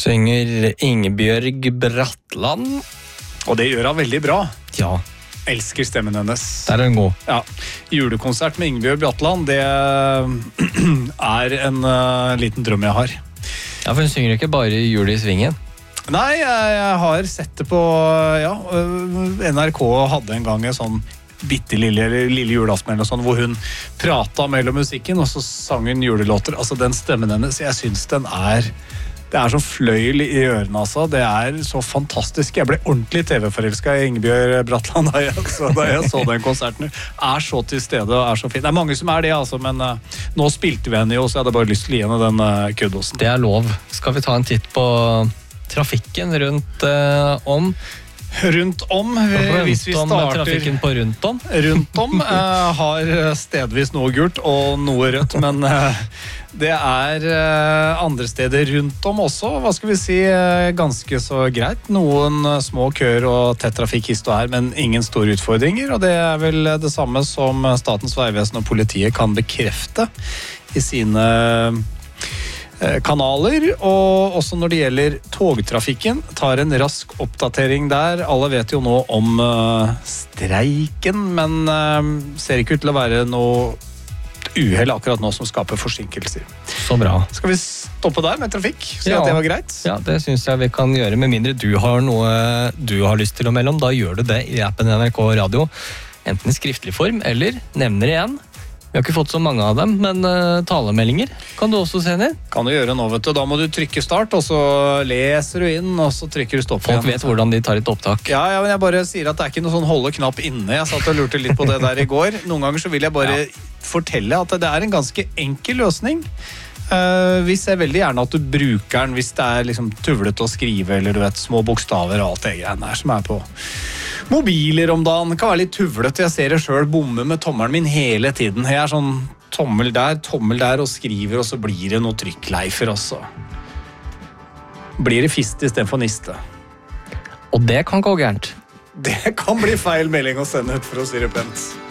Synger Ingebjørg Bratland. Og det gjør han veldig bra. Ja, Elsker stemmen hennes. der er den god. Ja, julekonsert med Ingebjørg Bratland, det er en liten drøm jeg har. Ja, for hun synger ikke bare Jul i svingen. Nei, jeg har sett det på, ja, NRK hadde en gang en sånn bittelille julaften eller sånn, hvor hun pratet mellom musikken, og så sang hun julelåter. Altså, den stemmen hennes, jeg synes det er så fløyl i ørene, altså. Det er så fantastisk. Jeg ble ordentlig TV-forelsket i Ingebjørg Bratland da jeg så den konserten. Er så til stede og er så fin. Det er mange som er det, altså, men nå spilte vi henne jo, så jeg hadde bare lyst til å gi henne den kuddosen. Det er lov. Skal vi ta en titt på trafikken rundt om? Rundt om, hvis vi starter trafikken på rundt om. Rundt om har stedvis noe gult og noe rødt, men det er andre steder rundt om også, hva skal vi si, ganske så greit. Noen små køer og tett trafikkhisto her, men ingen store utfordringer, og det er vel det samme som Statens vegvesen og politiet kan bekrefte i sine kanaler, og også når det gjelder togtrafikken, tar en rask oppdatering der. Alle vet jo nå om streiken, men ser ikke ut til å være noe uheld akkurat nå som skaper forsinkelser. Så bra. Skal vi stoppe der med trafikk? Så Ja. at det var greit? Ja, det synes jeg vi kan gjøre, med mindre du har noe du har lyst til å melde om. Da gjør du det i appen NRK Radio, enten i skriftlig form eller nevner igjen. Vi har ikke fått så mange av dem, men talemeldinger kan du også sende. Kan du gjøre nå, vet du. Da må du trykke start, og så leser du inn, og så trykker du stopp Folk igjen. vet hvordan de tar et opptak. Ja, men jeg bare sier at det er ikke noe sånn holde knapp inne. Jeg satt og lurte litt på det der i går. Noen ganger så vil jeg bare fortelle at det er en ganske enkel løsning. Vi ser veldig gjerne at du bruker den hvis det er liksom tuvlete å skrive, eller du vet, små bokstaver og alt det greiene her som er på mobiler om dagen. Det kan være litt tuvlete. Jeg ser det selv bomme med tommelen min hele tiden. Jeg er sånn tommel der og skriver, og så blir det noe trykkleifer også. Blir det fist i stedet for niste. Og det kan gå gærent. Det kan bli feil melding å sende ut, for å si det pent.